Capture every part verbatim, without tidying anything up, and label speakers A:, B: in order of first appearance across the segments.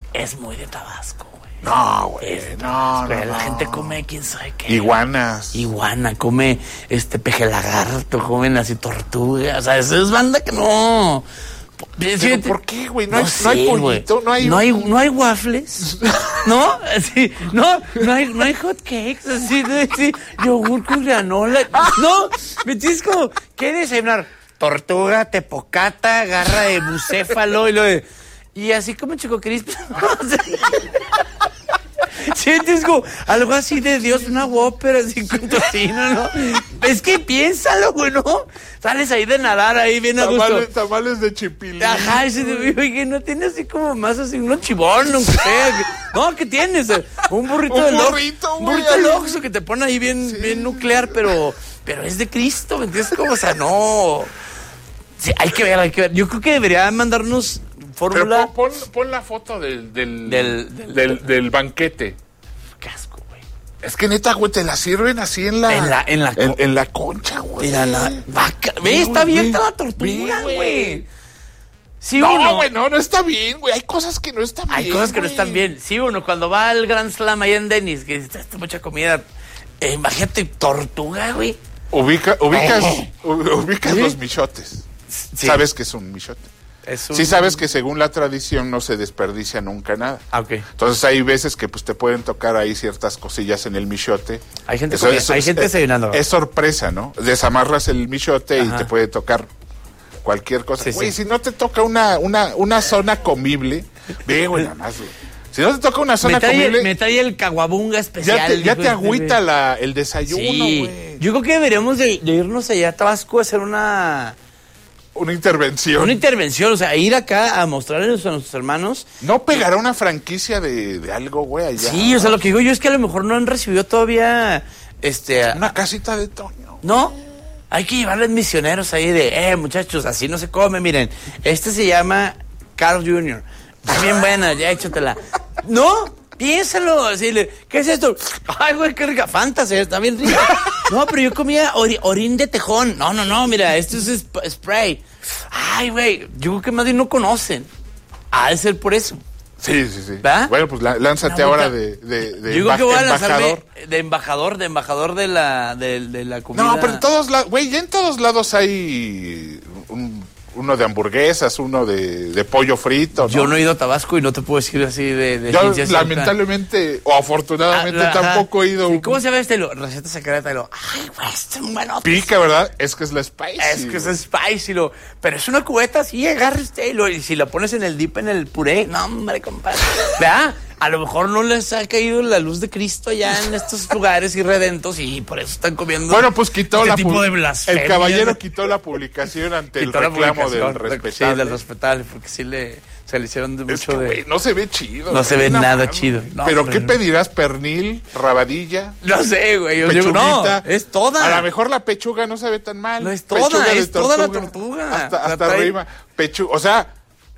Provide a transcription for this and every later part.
A: es muy de Tabasco, güey.
B: No, güey, no, no,
A: La
B: no.
A: gente come, quién sabe qué.
B: Iguanas.
A: Iguana, come este peje lagarto, comen así tortugas. O sea, eso es banda que no.
B: ¿Pero por qué, güey? No,
A: no,
B: hay,
A: sé,
B: no hay pollito, no hay...
A: No hay, no hay waffles, ¿no? Así, no, no hay, no hay hot cakes, así, así, yogur con granola. No, me tienes como, ¿qué desayunar? Tortuga, tepocata, garra de bucéfalo y lo de... Y así como Choco Crispy. Sientes como algo así de Dios, una Whopper así con tocino, ¿no? Es que piénsalo, güey, ¿no? Sales ahí de nadar, ahí bien a gusto.
B: Tamales, tamales de chipilín.
A: Ajá, ese de, oye, no tiene así como más así, un chibón, aunque sea. No, ¿qué tienes? Un burrito
B: un
A: de lox.
B: burrito,
A: Un burrito de loxo que te pone ahí bien, sí. bien nuclear, pero, pero es de Cristo, ¿me entiendes? Como, o sea, no. Sí, hay que ver, hay que ver. Yo creo que debería mandarnos fórmula.
B: Pero pon, pon, pon la foto del del,
A: del, del,
B: del, del banquete.
A: Qué asco, güey.
B: Es que neta, güey, te la sirven así en la...
A: En la, en la,
B: en, en la concha, güey.
A: Mira, la vaca. Ve, está abierta la tortuga, güey. Sí,
B: no,
A: uno.
B: güey, no, no está bien, güey. Hay cosas que no están bien.
A: Hay cosas que
B: wey.
A: no están bien. Sí, uno, cuando va al Grand Slam ahí en Dennis, que está mucha comida, eh, imagínate, tortuga, güey.
B: Ubica, ubicas oh. ubicas ¿sí? los michotes.
A: Sí.
B: Sabes que es un michote. Es un... Sí sabes que según la tradición no se desperdicia nunca nada.
A: Ah, ok.
B: Entonces hay veces que pues te pueden tocar ahí ciertas cosillas en el michote.
A: Hay gente, eso, eso, hay gente
B: es,
A: desayunando.
B: Es sorpresa, ¿no? Desamarras el michote Ajá. y te puede tocar cualquier cosa. Güey, sí, sí. si no te toca una, una, una zona comible, ve, güey, nada más, güey. Si no te toca una zona
A: me trae,
B: comible...
A: Me trae el caguabunga especial.
B: Ya te, ya te agüita la, el desayuno, güey.
A: Sí. Yo creo que deberíamos de, de irnos allá a Tabasco a hacer una...
B: Una intervención.
A: Una intervención, o sea, ir acá a mostrarles a nuestros hermanos.
B: ¿No pegará una franquicia de, de algo, güey, allá?
A: Sí, o sea, lo que digo yo es que a lo mejor no han recibido todavía, este...
B: Una casita de Toño.
A: ¿No? Hay que llevarles misioneros ahí de, eh, muchachos, así no se come, miren. Este se llama Carl junior Está bien buena, ya échatela. ¿No? Piénsalo, así, ¿qué es esto? Ay, güey, qué rica, Fantasy, está bien rica. No, pero yo comía ori- orín de tejón. No, no, no, mira, esto es sp- spray. Ay, güey, yo creo que más bien no conocen. Ha de ser por eso.
B: Sí, sí, sí.
A: ¿Va?
B: Bueno, pues lánzate
A: no,
B: ahora de, de, de
A: yo creo que voy a lanzarme
B: embajador.
A: de embajador, de embajador de la, de, de la comida.
B: No, pero en todos lados, güey, ya en todos lados hay un... uno de hamburguesas, uno de, de pollo frito, ¿no?
A: Yo no he ido a Tabasco y no te puedo decir así de... de
B: Yo lamentablemente, o afortunadamente, ah, tampoco he ido...
A: Sí, ¿cómo se llama este? Lo, receta secreta. Lo, ay, güey, este es bueno.
B: Pica, ¿verdad? Es que es la spicy.
A: Es que es spicy, lo, pero es una cubeta así, agarra este, lo, y si la pones en el dip, en el puré, no, hombre, compadre. ¿Verdad? A lo mejor no les ha caído la luz de Cristo allá en estos lugares irredentos y por eso están comiendo.
B: Bueno, pues quitó
A: este
B: la
A: tipo de blasfemia.
B: El caballero quitó la publicación ante
A: quitó
B: el reclamo del respetable.
A: Sí, del respetable, porque sí le, se le hicieron de
B: es
A: mucho
B: que,
A: de.
B: Wey, no se ve chido.
A: No se ve nada mano. chido. No,
B: pero
A: hombre,
B: ¿qué pedirás? ¿Pernil? ¿Rabadilla?
A: No sé, güey. Yo digo, no, es toda.
B: A lo mejor la pechuga no se ve tan mal.
A: No es toda, es toda la tortuga.
B: Hasta, hasta arriba. Pechuga, o sea,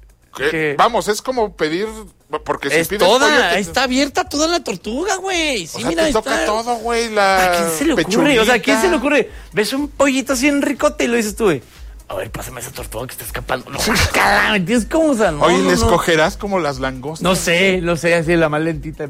B: que, vamos, es como pedir. Porque si
A: es
B: pides
A: toda,
B: pollo, te...
A: está abierta toda la tortuga, güey. Sí,
B: o sea,
A: mira,
B: te toca
A: está...
B: todo, güey, la
A: ¿A quién se le ocurre?
B: pechuguita.
A: O sea, ¿a quién se le ocurre? Ves un pollito así en ricote y lo dices tú, güey. A ver, pásame esa tortuga que está escapando. No, cala, ¿me entiendes cómo? O sea, no,
B: Oye,
A: no,
B: ¿le
A: no.
B: escogerás como las langostas?
A: No sé, no sé, así la más lentita.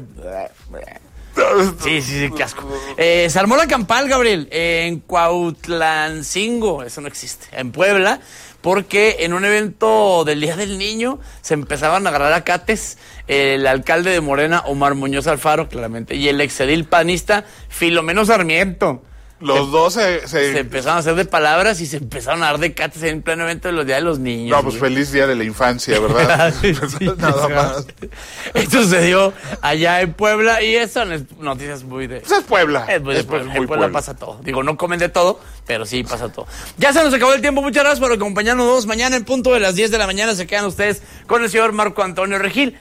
A: Sí, sí, sí, qué asco. Eh, se armó la campal, Gabriel, eh, en Cuautlancingo, eso no existe, en Puebla, porque en un evento del Día del Niño se empezaban a agarrar a cates eh, el alcalde de Morena, Omar Muñoz Alfaro, claramente, y el exedil panista, Filomeno Sarmiento.
B: Los se, dos se, se...
A: se empezaron a hacer de palabras y se empezaron a dar de cates en pleno evento de los días de los niños.
B: No, pues güey. Feliz Día de la Infancia, ¿verdad?
A: Sí, sí, nada más. Esto sucedió allá en Puebla y eso son noticias muy de...
B: Pues es Puebla.
A: Es muy de
B: es
A: Puebla.
B: Muy
A: en Puebla, Puebla pasa todo. Digo, no comen de todo, pero sí pasa todo. Ya se nos acabó el tiempo. Muchas gracias por acompañarnos. Mañana en punto de las diez de la mañana se quedan ustedes con el señor Marco Antonio Regil.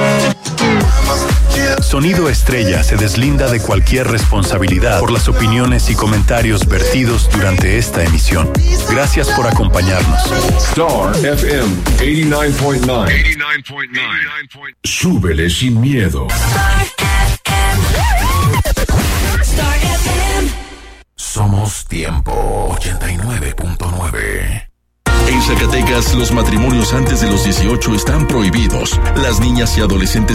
C: Sonido Estrella se deslinda de cualquier responsabilidad por las opiniones y comentarios vertidos durante esta emisión. Gracias por acompañarnos.
D: Star F M ochenta y nueve punto nueve. ochenta y nueve punto nueve. Súbele sin miedo.
E: Star F M. Somos Tiempo ochenta y nueve punto nueve.
F: En Zacatecas, los matrimonios antes de los dieciocho están prohibidos. Las niñas y adolescentes